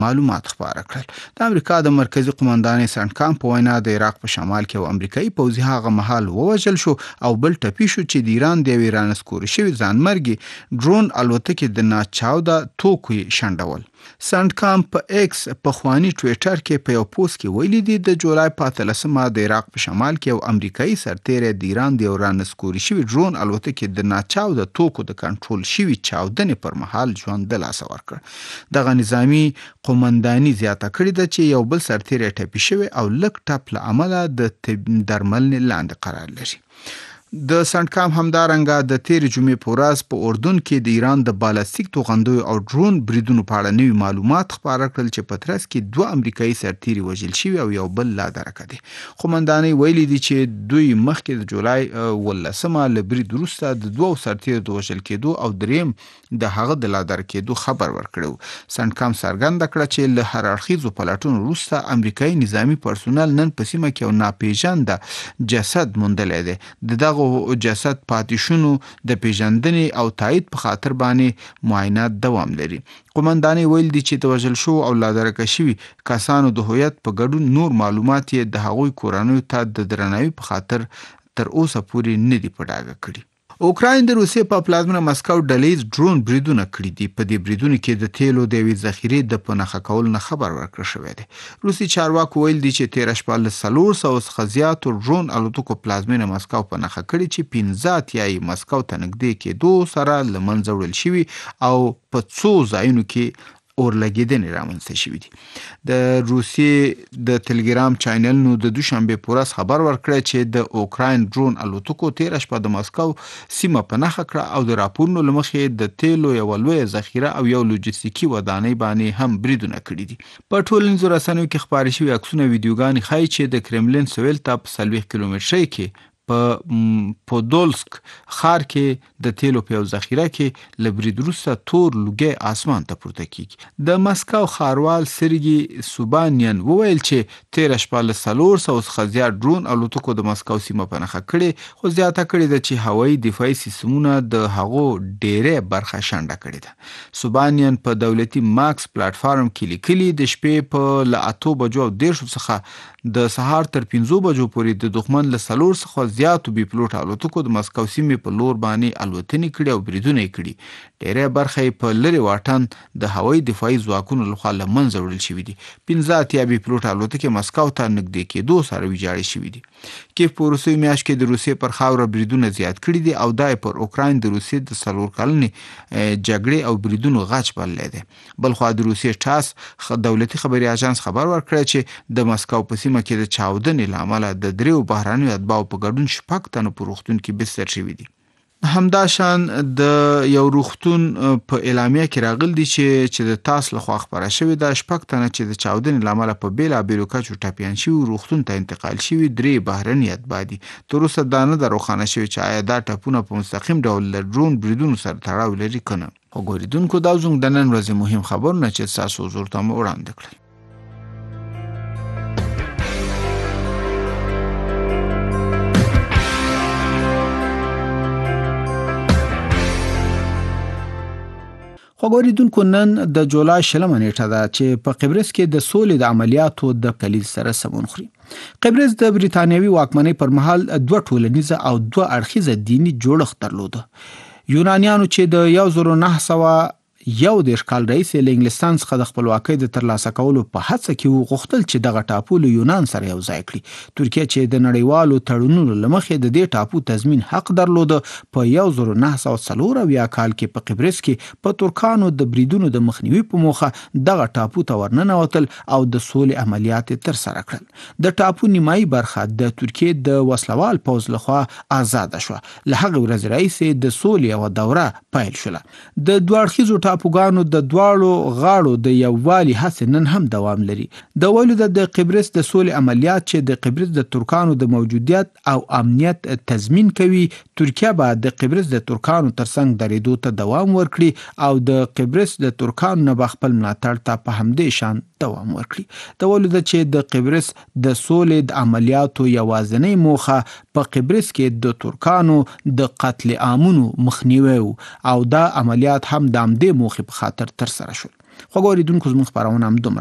معلومات خبره کړل. د امریکا د مرکزی قومندان سنټکام په وینا د عراق په شمال کې یو امریکایي پوځي هغه مهال ووژل شو او بل ټپي شو چې د ایران د ایران سکور شوی ځانمرګي ډرون الوتکې د ناچاوده توکو شندول. سنټکام په ایکس په خواني ټویټر کې په یو پوسټ کې ویلي دی د جولای په 13مه د عراق په شمال کې یو امریکایي سرتیری د ایران د ایران سکور شوی ډرون الوتکې د ناچاوده توکو د کنټرول شوی چاودنې پر مهال ژوند د لاس ورکړ. دغه نظامی قومنداني زیاته کړې ده چې یو بل سرتیری ټپي شوی او لږ ټپ له امله د درملنې لاندې قرار لري. د سنټکام همدارنګه د تیر جمعې په ورځ په اردن کې د ایران د بالستیک توغندیو او ډرون بریدونو په اړه نوي معلومات خبره کړل چې په ترڅ کې 2 امریکایي سرتیري وژل شوي او یو بل لا درکه دي. قومنداني ویلي دي چې دوی مخکې د جولای 18مه له برید وروسته د 2 سرتیرو د وژل کېدو او دریم د هغه د لا درکېدو خبر ورکړو. سنټکام څرګنده کړه چې له هر اړخیزو پلټونو وروسته امریکایي نظامی پرسونل نن په سیمه کې یو ناپېژانده جسد موندلی دی. دغه جسد پاتې شونو د پیژندنې او تایید په خاطر باندې معاینات دوام لري. قومنداني ویل دي چې د وژل شو او لا درکه شوي کسانو د هویت په ګډون نور معلومات یې د هغوی کورنیو ته د درناوي په خاطر تر اوسه پورې نه دي په ډاګه کړي. اوکراین د روسیې په پلازمینه مسکو ډلیز ډرون بریدونه کړي دي. په دې بریدونو کې د تیلو د یوې ذخیرې د پنهخه کول نه خبر ورکړل شوی دی. روسي چارواکو ویل دي چې 13 شپه له 400 څخه زیاتو ډرون الوتکو پلازمینه مسکو پنهخه کړي چې 15 یې مسکو ته نږدې کېدو سره له منځه وړل شوي او په څو ځایونو کې اورلګیدنې رامنځته شوې دي. د روسیې د ټلګرام چینلونو د دوشنبه په ورځ خبر ورکړی چې د اوکراین ډرون الوتکو 13 شپه د مسکو سیمه پنهخه کړه او د راپورونو له مخې د تیلو یو لوی ذخیره او یو لوجستیکي ودانۍ باندې هم بریدونه کړي دي. په ټولنیزو رسنیو کې خپاره شوي عکسونه ویډیوګانې ښایي چې د کرملین سویل ته په 40 کیلومترۍ کې په پودولسک ښار کې د تیلو په یو ذخیره کې له برید وروسته تور لوګی اسمان ته پورته کیږي. د مسکو ښاروال سرګي سوبانین وویل چې 13 شپه له 400 څخه زیات ډرون الوتکو د مسکو سیمه پنهخه کړي، خو زیاته کړې ده چې هوایي دفاعي سیستمونه د هغو ډېرې برخه شنډه کړې ده. سوبانین په دولتي ماکس پلیټ فارم کې لیکلي د شپې په له 8 بجو او 10 څخه د سهار تر 5 بجو پورې د دښمن له 4 څخه زیاتو بي پلوټ الوتکو د مسکو سیمې په لور باندې الوتنې کړي او بریدونه کړي. ډېرې برخه په لری واټن د هوایي دفاعي ځواکونو لخوا له منځه وړل شوې دي. 15 بي پلوټ الوتکې مسکو ته نږدې کېدو سره ویجاړې شوې دي. کیف په روسي میاشت کې د روسیې پر خاوره بریدونه زیات کړي دي او دای پر اوکراین د روسیې د 4 کلنې جګړې او بریدونو غچ بللی دی. بلخوا د روسیې ټاس دولتي خبري اژانس خبر ورکړی چې د مسکو په سیمه کې د چاودنې له امله د 3 بهرانیو اتباعو په ګډون 6 تنه په روغتون کې بستر شوي دي. همداشان د یو روغتون په اعلامیه کې راغلی دی چې د تاس لخوا خبره شوې ده 6 تنه چې د چاودنې له امله په بیلابیلو کچو ټپیان شوي روغتون ته انتقال شوي 3 بهرني اتباع دي. تر اوسه دا نه ده روښانه شوې چې آیا دا ټپونه په مستقیم ډول له ډرون بریدونو سره تړاو لري که نه. وګوریدونکو دا زموږ د نن ورځې مهم خبرونه چې ستاسو حضور ته مو وړاندې کړل. خبریدونکو نن د جولای 20 نیټه ده چې په قبرس کې د سولې د عملیاتو د کلیز سره سمون خوري. قبرس د بریتانیوي واکمنۍ پر مهال 2 ټولنیزه او 2 اړخیزه دینی جوړښت درلوده. یونانیانو چې د 1901 کال رئیس له انګلستان څخه د خپلواکۍ د ترلاسه کولو په هڅه کې وغوښتل چې دغه ټاپو له یونان سره یو ځای کړي. ترکیه چې د نړیوالو تړونونو له مخې د دې ټاپو تضمین حق درلوده په 1904 کال کې په قبرس کې په ترکانو د بریدونو د مخنیوي په موخه دغه ټاپو ته ورننوتل او د سولې عملیات تر سره کړل. د ټاپو نیمایي برخه د ترکیه د وسلوال پوځ لخوا آزاد شوه. له هغه ورځې راهیسې د سولې یوه دوره پیل شوه. د دوه اړخیزو ټاپوګانو د دواړو غاړو د یووالي هڅې نن هم دوام لري. د ویلو د قبرس د سولې عملیات چې د قبرس د ترکانو د موجودیت او امنیت تضمین کوي، ترکیه به د قبرس د ترکانو ترڅنګ درېدو ته دوام ورکړي او د قبرس د ترکانو نه به خپل ملاتړ ته په همدې شان دوام ورکړي. د ویلو چې د قبرس د سولې د عملیاتو یوازینۍ موخه په قبرس کې د ترکانو د قتل عامونو مخنیوي او دا عملیات هم د همدې موخې په خاطر تر سره شول. خو ګوریدونکو زموږ خبرونه هم دومره